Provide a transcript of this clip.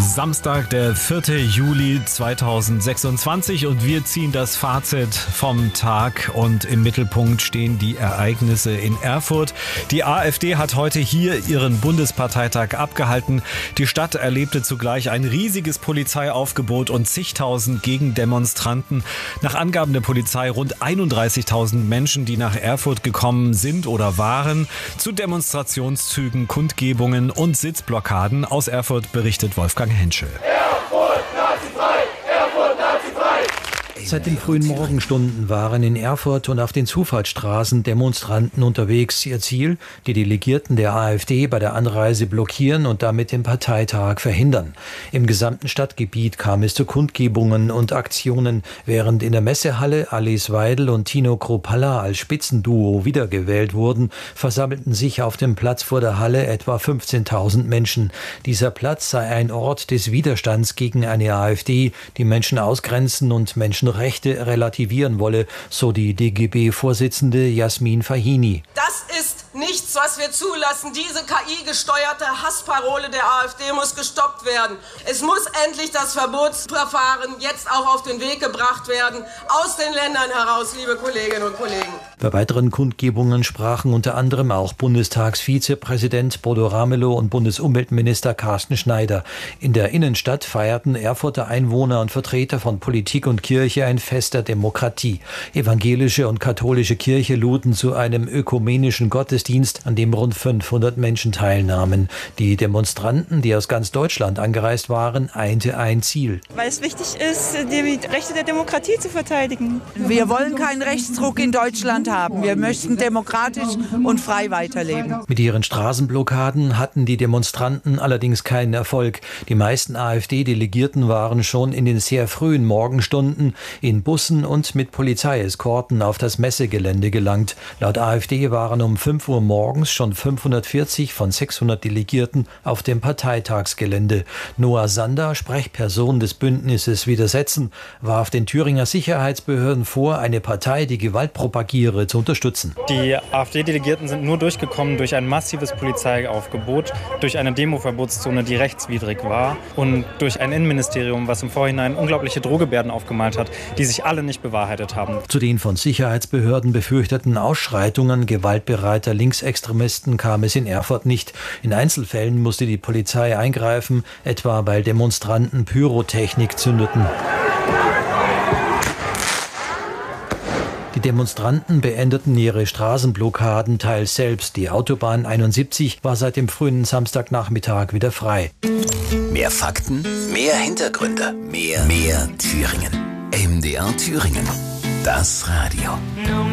Samstag, der 4. Juli 2026 und wir ziehen das Fazit vom Tag und im Mittelpunkt stehen die Ereignisse in Erfurt. Die AfD hat heute hier ihren Bundesparteitag abgehalten. Die Stadt erlebte zugleich ein riesiges Polizeiaufgebot und zigtausend Gegendemonstranten. Nach Angaben der Polizei rund 31.000 Menschen, die nach Erfurt gekommen sind oder waren. Zu Demonstrationszügen, Kundgebungen und Sitzblockaden. Aus Erfurt berichtet Wolfgang Henschel. Erfurt, nazifrei! Erfurt, nazifrei! Seit den frühen Morgenstunden waren in Erfurt und auf den Zufahrtsstraßen Demonstranten unterwegs. Ihr Ziel, die Delegierten der AfD bei der Anreise blockieren und damit den Parteitag verhindern. Im gesamten Stadtgebiet kam es zu Kundgebungen und Aktionen, während in der Messehalle Alice Weidel und Tino Kruppalla als Spitzenduo wiedergewählt wurden, versammelten sich auf dem Platz vor der Halle etwa 15.000 Menschen. Dieser Platz sei ein Ort des Widerstands gegen eine AfD, die Menschen ausgrenzen und Menschenrechte relativieren wolle, so die DGB-Vorsitzende Jasmin Fahini. Das ist nichts, was wir zulassen. Diese KI-gesteuerte Hassparole der AfD muss gestoppt werden. Es muss endlich das Verbotsverfahren jetzt auch auf den Weg gebracht werden, aus den Ländern heraus, liebe Kolleginnen und Kollegen. Bei weiteren Kundgebungen sprachen unter anderem auch Bundestagsvizepräsident Bodo Ramelow und Bundesumweltminister Carsten Schneider. In der Innenstadt feierten Erfurter Einwohner und Vertreter von Politik und Kirche ein Fest der Demokratie. Evangelische und katholische Kirche luden zu einem ökumenischen Gottesdienst, an dem rund 500 Menschen teilnahmen. Die Demonstranten, die aus ganz Deutschland angereist waren, einte ein Ziel. Weil es wichtig ist, die Rechte der Demokratie zu verteidigen. Wir wollen keinen Rechtsruck in Deutschland haben. Wir möchten demokratisch und frei weiterleben. Mit ihren Straßenblockaden hatten die Demonstranten allerdings keinen Erfolg. Die meisten AfD-Delegierten waren schon in den sehr frühen Morgenstunden in Bussen und mit Polizeieskorten auf das Messegelände gelangt. Laut AfD waren um 5 Uhr morgens schon 540 von 600 Delegierten auf dem Parteitagsgelände. Noah Sander, Sprechperson des Bündnisses Widersetzen, warf den Thüringer Sicherheitsbehörden vor, eine Partei, die Gewalt propagiere, zu unterstützen. Die AfD-Delegierten sind nur durchgekommen durch ein massives Polizeiaufgebot, durch eine Demoverbotszone, die rechtswidrig war und durch ein Innenministerium, was im Vorhinein unglaubliche Drohgebärden aufgemalt hat, die sich alle nicht bewahrheitet haben. Zu den von Sicherheitsbehörden befürchteten Ausschreitungen gewaltbereiter Linksextremisten kam es in Erfurt nicht. In Einzelfällen musste die Polizei eingreifen, etwa weil Demonstranten Pyrotechnik zündeten. Die Demonstranten beendeten ihre Straßenblockaden teils selbst. Die Autobahn 71 war seit dem frühen Samstagnachmittag wieder frei. Mehr Fakten, mehr Hintergründe, mehr Thüringen. MDR Thüringen. Das Radio.